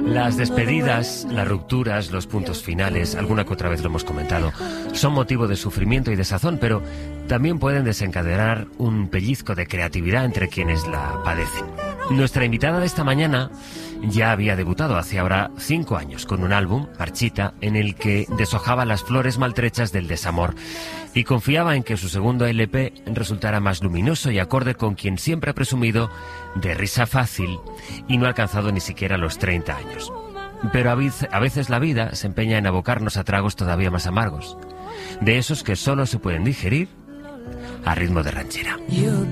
Las despedidas, las rupturas, los puntos finales, alguna que otra vez lo hemos comentado, son motivo de sufrimiento y desazón, pero también pueden desencadenar un pellizco de creatividad entre quienes la padecen. Nuestra invitada de esta mañana ya había debutado hace ahora 5 años con un álbum, Marchita, en el que deshojaba las flores maltrechas del desamor y confiaba en que su segundo LP resultara más luminoso y acorde con quien siempre ha presumido de risa fácil y no ha alcanzado ni siquiera los 30 años. Pero a veces la vida se empeña en abocarnos a tragos todavía más amargos, de esos que solo se pueden digerir a ritmo de ranchera.